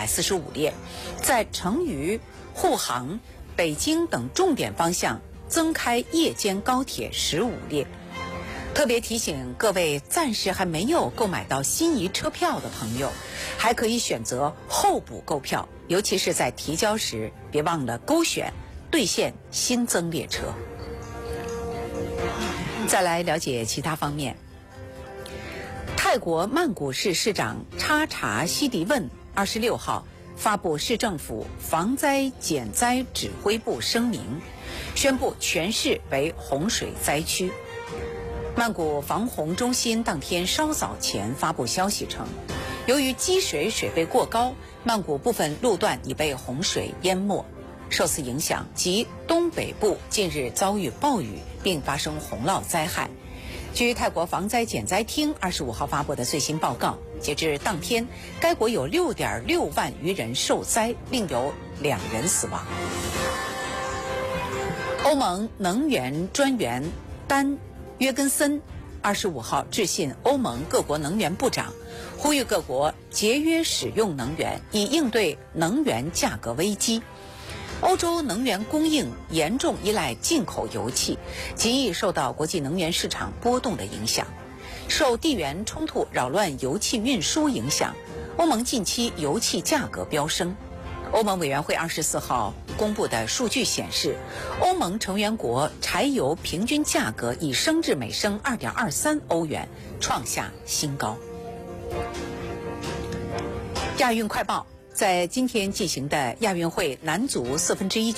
145列，在成渝、沪杭、北京等重点方向增开夜间高铁15列。特别提醒各位暂时还没有购买到心仪车票的朋友，还可以选择候补购票，尤其是在提交时别忘了勾选兑现新增列车。再来了解其他方面。泰国曼谷市市长查查希迪问26号发布市政府防灾减灾指挥部声明，宣布全市为洪水灾区。曼谷防洪中心当天稍早前发布消息称，由于积水水位过高，曼谷部分路段已被洪水淹没。受此影响，及东北部近日遭遇暴雨，并发生洪涝灾害。据泰国防灾减灾厅25号发布的最新报告，截至当天，该国有6.6万余人受灾，另有2人死亡。欧盟能源专员丹约根森25号致信欧盟各国能源部长，呼吁各国节约使用能源，以应对能源价格危机。欧洲能源供应严重依赖进口油气，极易受到国际能源市场波动的影响。受地缘冲突扰乱油气运输影响，欧盟近期油气价格飙升。欧盟委员会24号公布的数据显示，欧盟成员国柴油平均价格已升至每升2.23欧元，创下新高。亚运快报。在今天进行的亚运会男足1/4